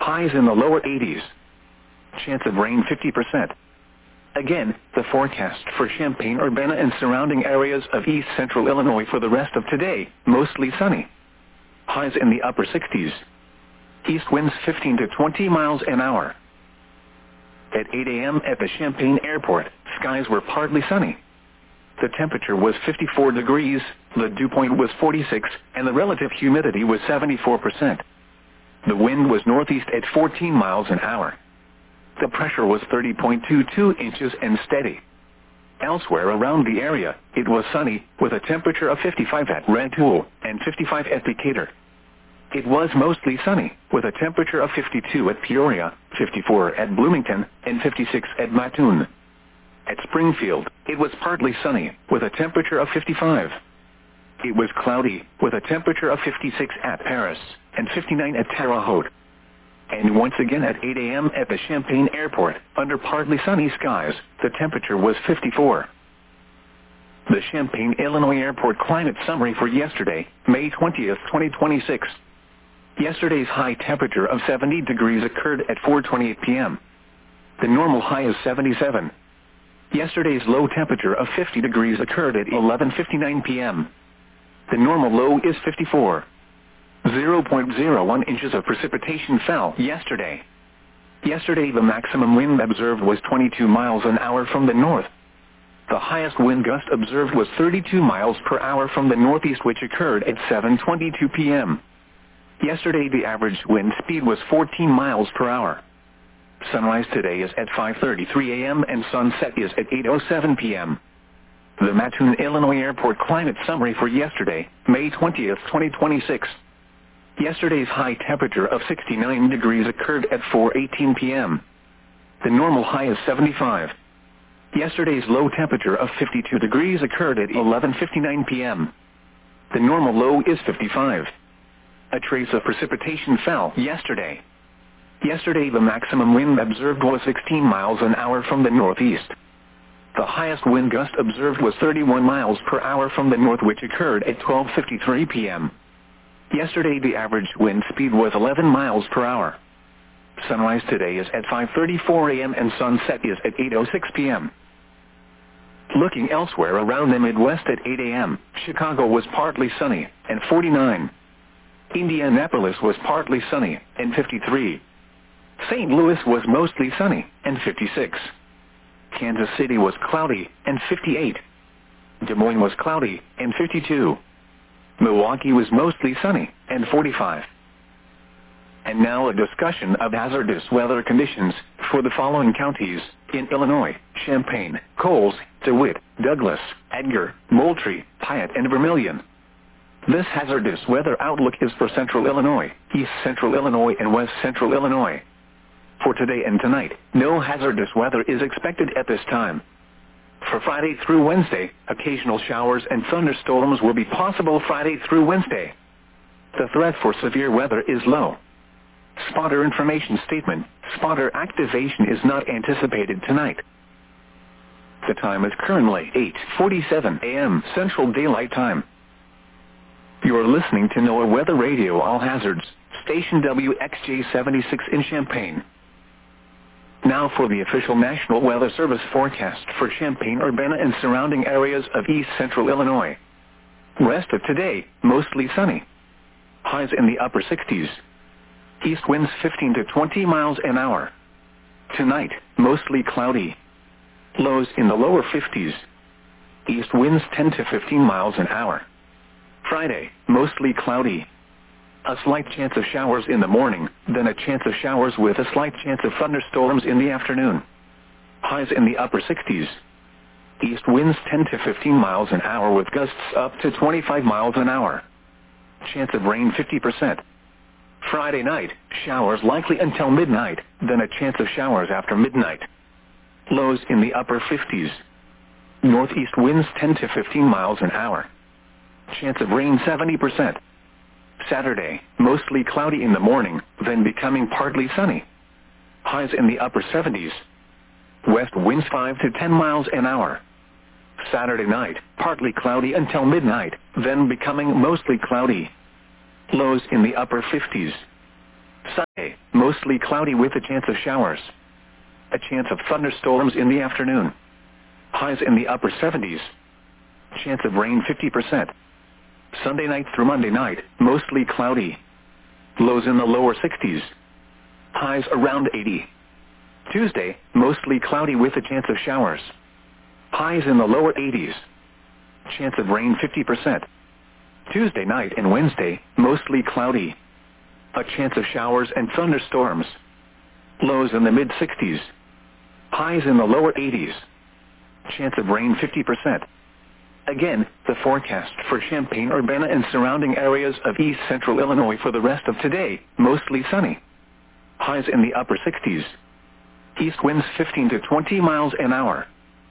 Highs in the lower 80s. Chance of rain 50%. Again, the forecast for Champaign-Urbana and surrounding areas of east central Illinois for the rest of today, mostly sunny. Highs in the upper 60s. East winds 15 to 20 miles an hour. At 8 a.m. at the Champaign Airport, skies were partly sunny. The temperature was 54 degrees, the dew point was 46, and the relative humidity was 74%. The wind was northeast at 14 miles an hour. The pressure was 30.22 inches and steady. Elsewhere around the area, it was sunny, with a temperature of 55 at Rantoul and 55 at Decatur. It was mostly sunny, with a temperature of 52 at Peoria, 54 at Bloomington, and 56 at Mattoon. At Springfield, it was partly sunny, with a temperature of 55. It was cloudy, with a temperature of 56 at Paris, and 59 at Terre Haute. And once again at 8 a.m. at the Champaign Airport, under partly sunny skies, the temperature was 54. The Champaign, Illinois Airport climate summary for yesterday, May 20th, 2026. Yesterday's high temperature of 70 degrees occurred at 4:28 p.m. The normal high is 77. Yesterday's low temperature of 50 degrees occurred at 11:59 p.m. The normal low is 54. 0.01 inches of precipitation fell yesterday. Yesterday the maximum wind observed was 22 miles an hour from the north. The highest wind gust observed was 32 miles per hour from the northeast, which occurred at 7:22 p.m. Yesterday the average wind speed was 14 miles per hour. Sunrise today is at 5:33 a.m. and sunset is at 8:07 p.m. The Mattoon, Illinois Airport climate summary for yesterday, May 20th, 2026. Yesterday's high temperature of 69 degrees occurred at 4:18 p.m. The normal high is 75. Yesterday's low temperature of 52 degrees occurred at 11:59 p.m. The normal low is 55. A trace of precipitation fell yesterday. Yesterday the maximum wind observed was 16 miles an hour from the northeast. The highest wind gust observed was 31 miles per hour from the north, which occurred at 12:53 p.m. Yesterday the average wind speed was 11 miles per hour. Sunrise today is at 5:34 a.m. and sunset is at 8:06 p.m. Looking elsewhere around the Midwest at 8 a.m., Chicago was partly sunny, and 49. Indianapolis was partly sunny, and 53. St. Louis was mostly sunny, and 56. Kansas City was cloudy, and 58. Des Moines was cloudy, and 52. Milwaukee was mostly sunny, and 45. And now a discussion of hazardous weather conditions for the following counties in Illinois: Champaign, Coles, DeWitt, Douglas, Edgar, Moultrie, Piatt, and Vermilion. This hazardous weather outlook is for Central Illinois, East Central Illinois, and West Central Illinois. For today and tonight, no hazardous weather is expected at this time. For Friday through Wednesday, occasional showers and thunderstorms will be possible Friday through Wednesday. The threat for severe weather is low. Spotter information statement: spotter activation is not anticipated tonight. The time is currently 8:47 a.m. Central Daylight Time. You are listening to NOAA Weather Radio All Hazards, station WXJ 76 in Champaign. Now for the official National Weather Service forecast for Champaign-Urbana and surrounding areas of East Central Illinois. Rest of today, mostly sunny. Highs in the upper 60s. East winds 15 to 20 miles an hour. Tonight, mostly cloudy. Lows in the lower 50s. East winds 10 to 15 miles an hour. Friday, mostly cloudy. A slight chance of showers in the morning, then a chance of showers with a slight chance of thunderstorms in the afternoon. Highs in the upper 60s. East winds 10 to 15 miles an hour with gusts up to 25 miles an hour. Chance of rain 50%. Friday night, showers likely until midnight, then a chance of showers after midnight. Lows in the upper 50s. Northeast winds 10 to 15 miles an hour. Chance of rain 70%. Saturday, mostly cloudy in the morning, then becoming partly sunny. Highs in the upper 70s. West winds 5 to 10 miles an hour. Saturday night, partly cloudy until midnight, then becoming mostly cloudy. Lows in the upper 50s. Sunday, mostly cloudy with a chance of showers. A chance of thunderstorms in the afternoon. Highs in the upper 70s. Chance of rain 50%. Sunday night through Monday night, mostly cloudy. Lows in the lower 60s. Highs around 80. Tuesday, mostly cloudy with a chance of showers. Highs in the lower 80s. Chance of rain 50%. Tuesday night and Wednesday, mostly cloudy. A chance of showers and thunderstorms. Lows in the mid-60s. Highs in the lower 80s. Chance of rain 50%. Again, the forecast for Champaign-Urbana and surrounding areas of east central Illinois for the rest of today, mostly sunny. Highs in the upper 60s. East winds 15 to 20 miles an hour.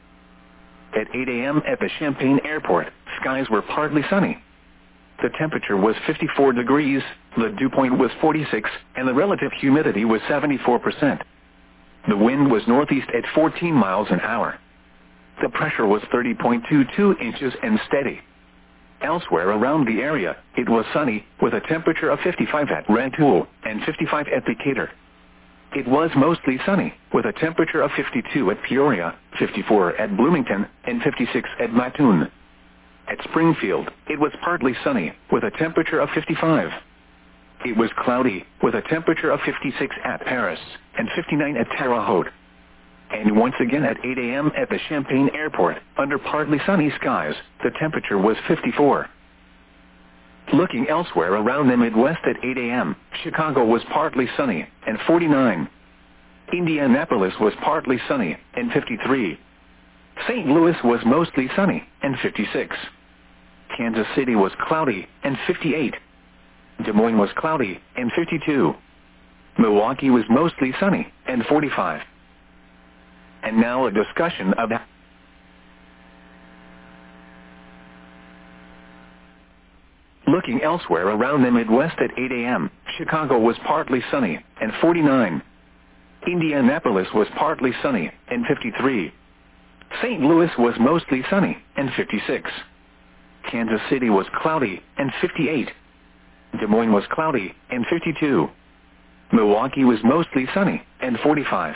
At 8 a.m. at the Champaign Airport, skies were partly sunny. The temperature was 54 degrees, the dew point was 46, and the relative humidity was 74%. The wind was northeast at 14 miles an hour. The pressure was 30.22 inches and steady. Elsewhere around the area, it was sunny, with a temperature of 55 at Rantoul and 55 at Decatur. It was mostly sunny, with a temperature of 52 at Peoria, 54 at Bloomington, and 56 at Mattoon. At Springfield, it was partly sunny, with a temperature of 55. It was cloudy, with a temperature of 56 at Paris, and 59 at Terre Haute. And once again at 8 a.m. at the Champaign Airport, under partly sunny skies, the temperature was 54. Looking elsewhere around the Midwest at 8 a.m., Chicago was partly sunny, and 49. Indianapolis was partly sunny, and 53. St. Louis was mostly sunny, and 56. Kansas City was cloudy, and 58. Des Moines was cloudy, and 52. Milwaukee was mostly sunny, and 45. And now a discussion of Looking elsewhere around the Midwest at 8 a.m., Chicago was partly sunny, and 49. Indianapolis was partly sunny, and 53. St. Louis was mostly sunny, and 56. Kansas City was cloudy, and 58. Des Moines was cloudy, and 52. Milwaukee was mostly sunny, and 45.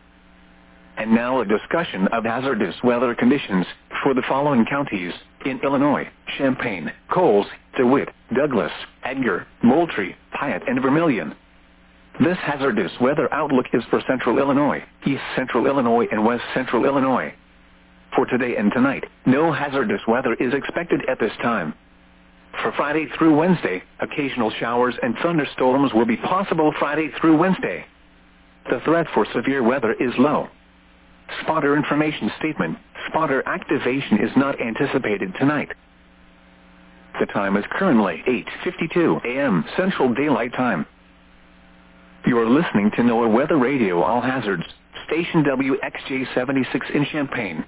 And now a discussion of hazardous weather conditions for the following counties in Illinois: Champaign, Coles, DeWitt, Douglas, Edgar, Moultrie, Piatt, and Vermilion. This hazardous weather outlook is for central Illinois, east central Illinois, and west central Illinois. For today and tonight, no hazardous weather is expected at this time. For Friday through Wednesday, occasional showers and thunderstorms will be possible Friday through Wednesday. The threat for severe weather is low. Spotter information statement: spotter activation is not anticipated tonight. The time is currently 8:52 a.m. Central Daylight Time. You are listening to NOAA Weather Radio All Hazards, station WXJ-76 in Champaign.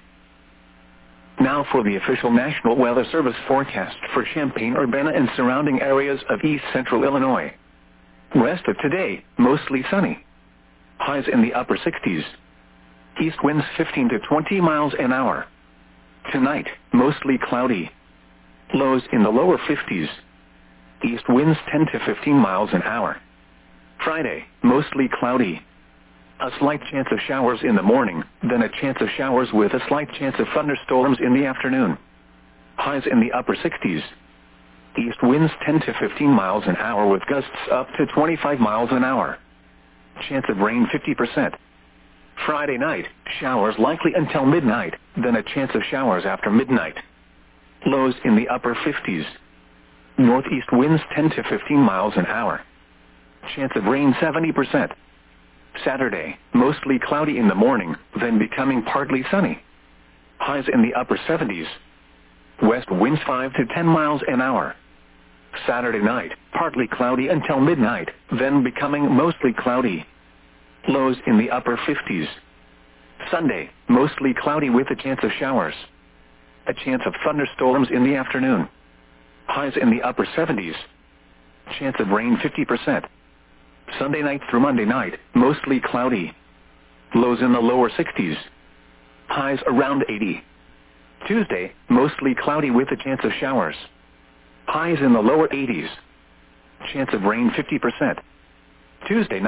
Now for the official National Weather Service forecast for Champaign-Urbana and surrounding areas of east central Illinois. Rest of today, mostly sunny. Highs in the upper 60s. East winds 15 to 20 miles an hour. Tonight, mostly cloudy. Lows in the lower 50s. East winds 10 to 15 miles an hour. Friday, mostly cloudy. A slight chance of showers in the morning, then a chance of showers with a slight chance of thunderstorms in the afternoon. Highs in the upper 60s. East winds 10 to 15 miles an hour with gusts up to 25 miles an hour. Chance of rain 50%. Friday night, showers likely until midnight, then a chance of showers after midnight. Lows in the upper 50s. Northeast winds 10 to 15 miles an hour. Chance of rain 70%. Saturday, mostly cloudy in the morning, then becoming partly sunny. Highs in the upper 70s. West winds 5 to 10 miles an hour. Saturday night, partly cloudy until midnight, then becoming mostly cloudy. Lows in the upper 50s. Sunday, mostly cloudy with a chance of showers. A chance of thunderstorms in the afternoon. Highs in the upper 70s. Chance of rain 50%. Sunday night through Monday night, mostly cloudy. Lows in the lower 60s. Highs around 80. Tuesday, mostly cloudy with a chance of showers. Highs in the lower 80s. Chance of rain 50%. Tuesday night.